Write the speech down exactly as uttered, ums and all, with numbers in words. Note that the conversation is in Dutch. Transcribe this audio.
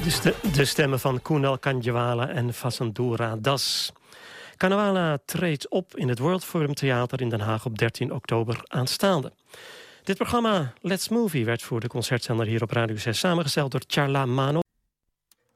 De, st- de stemmen van Kunal Kanjwala en Vasanthoora Das. Kanjwala treedt op in het World Forum Theater in Den Haag op dertien oktober aanstaande. Dit programma Let's Movie werd voor de concertzender hier op Radio zes samengesteld door Charla Mano.